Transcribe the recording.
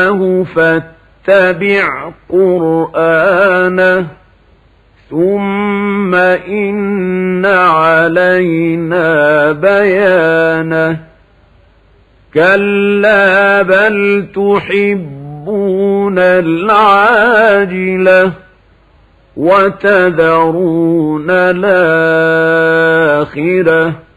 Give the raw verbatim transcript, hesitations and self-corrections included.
فاتبع قرآنه ثم إن علينا بيانه كلا بل تحبون العاجلة وتذرون الآخرة